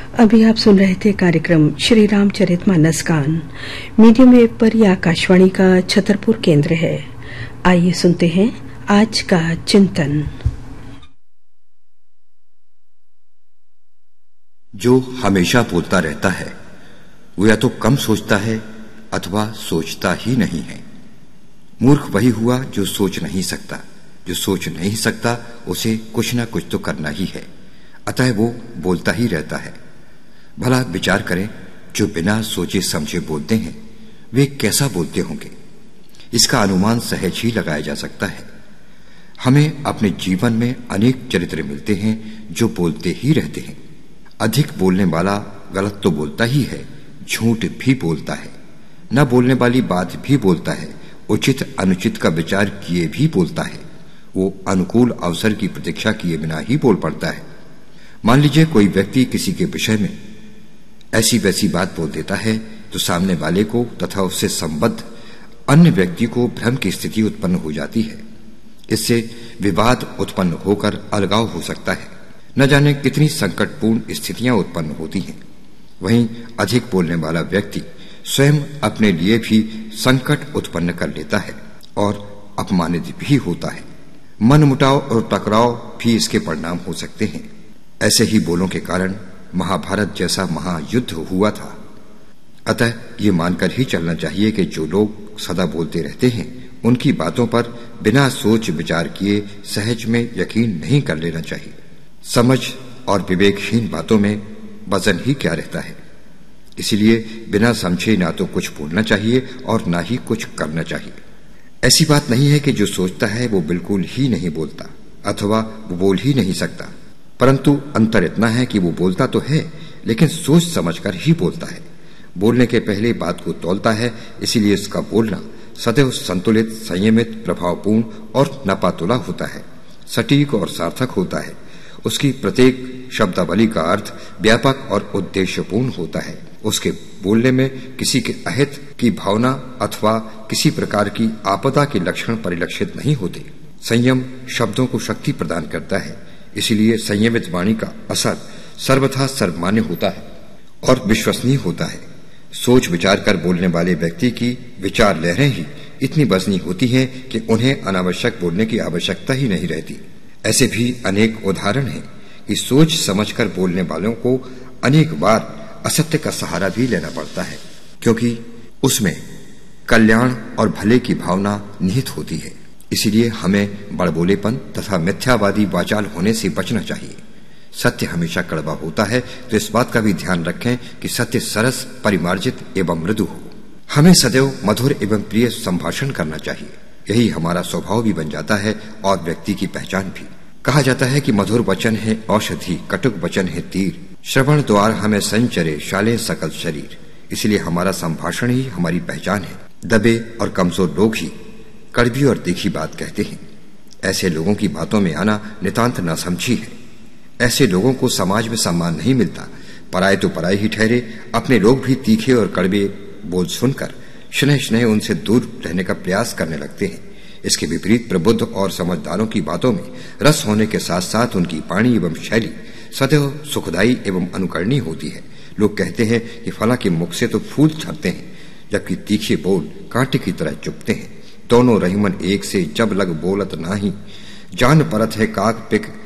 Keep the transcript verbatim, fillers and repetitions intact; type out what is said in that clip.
अभी आप सुन रहे थे कार्यक्रम श्री रामचरितमानस गान। मीडियम वेव पर यह आकाशवाणी का छतरपुर केंद्र है। आइए सुनते हैं आज का चिंतन। जो हमेशा बोलता रहता है वो या तो कम सोचता है अथवा सोचता ही नहीं है। मूर्ख वही हुआ जो सोच नहीं सकता। जो सोच नहीं सकता उसे कुछ ना कुछ तो करना ही है, अतः वो बोलता ही रहता है। भला विचार करें, जो बिना सोचे समझे बोलते हैं वे कैसा बोलते होंगे। इसका अनुमान सहज ही लगाया जा सकता है। हमें अपने जीवन में अनेक चरित्र मिलते हैं जो बोलते ही रहते हैं। अधिक बोलने वाला गलत तो बोलता ही है, झूठ भी बोलता है, न बोलने वाली बात भी बोलता है, उचित अनुचित का विचार किए भी बोलता है। वो अनुकूल अवसर की प्रतीक्षा किए बिना ही बोल पड़ता है। मान लीजिए कोई व्यक्ति किसी के विषय में ऐसी वैसी बात बोल देता है तो सामने वाले को तथा उससे संबद्ध अन्य व्यक्ति को भ्रम की स्थिति उत्पन्न हो जाती है। इससे विवाद उत्पन्न होकर अलगाव हो सकता है। न जाने कितनी संकटपूर्ण स्थितियां उत्पन्न होती हैं। वहीं अधिक बोलने वाला व्यक्ति स्वयं अपने लिए भी संकट उत्पन्न कर लेता है और अपमानित भी होता है। मनमुटाव और टकराव भी इसके परिणाम हो सकते हैं। ऐसे ही बोलों के कारण महाभारत जैसा महायुद्ध हुआ था। अतः ये मानकर ही चलना चाहिए कि जो लोग सदा बोलते रहते हैं उनकी बातों पर बिना सोच विचार किए सहज में यकीन नहीं कर लेना चाहिए। समझ और विवेकहीन बातों में वजन ही क्या रहता है। इसलिए बिना समझे ना तो कुछ बोलना चाहिए और ना ही कुछ करना चाहिए। ऐसी बात नहीं है कि जो सोचता है वो बिल्कुल ही नहीं बोलता अथवा वो बोल ही नहीं सकता, परंतु अंतर इतना है कि वो बोलता तो है लेकिन सोच समझकर ही बोलता है। बोलने के पहले बात को तौलता है, इसीलिए इसका बोलना सदैव संतुलित, संयमित, प्रभावपूर्ण और नपातुला होता है, सटीक और सार्थक होता है। उसकी प्रत्येक शब्दावली का अर्थ व्यापक और उद्देश्यपूर्ण होता है। उसके बोलने में किसी के अहित की भावना अथवा किसी प्रकार की आपदा के लक्षण परिलक्षित नहीं होते। संयम शब्दों को शक्ति प्रदान करता है, इसलिए संयमित वाणी का असर सर्वथा सर्वमान्य होता है और विश्वसनीय होता है। सोच विचार कर बोलने वाले व्यक्ति की विचार लहरें ही इतनी वजनी होती हैं कि उन्हें अनावश्यक बोलने की आवश्यकता ही नहीं रहती। ऐसे भी अनेक उदाहरण हैं कि सोच समझकर बोलने वालों को अनेक बार असत्य का सहारा भी लेना पड़ता है, क्योंकि उसमें कल्याण और भले की भावना निहित होती है। इसलिए हमें बड़बोलेपन तथा मिथ्यावादी वाचाल होने से बचना चाहिए। सत्य हमेशा कड़वा होता है, तो इस बात का भी ध्यान रखें कि सत्य सरस, परिमार्जित एवं मृदु हो। हमें सदैव मधुर एवं प्रिय संभाषण करना चाहिए। यही हमारा स्वभाव भी बन जाता है और व्यक्ति की पहचान भी। कहा जाता है कि मधुर वचन है औषधि, कटुक वचन है तीर। श्रवण द्वार हमें संचरे, शाले सकल शरीर। इसलिए हमारा संभाषण ही हमारी पहचान है। दबे और कमजोर लोग ही कड़वी और तीखी बात कहते हैं। ऐसे लोगों की बातों में आना नितांत नासमझी है। ऐसे लोगों को समाज में सम्मान नहीं मिलता। पराये तो पराये ही ठहरे, अपने लोग भी तीखे और कड़वे बोल सुनकर स्नेह स्नेह उनसे दूर रहने का प्रयास करने लगते हैं। इसके विपरीत प्रबुद्ध और समझदारों की बातों में रस होने के साथ साथ उनकी वाणी एवं शैली सदैव सुखदायी एवं अनुकरणीय होती है। लोग कहते हैं कि फला के मुख से तो फूल झरते हैं, जबकि तीखे बोल कांटे की तरह चुभते हैं। दोनों रहीमन एक से जब लग बोलत नाही, जान परत है काक पिक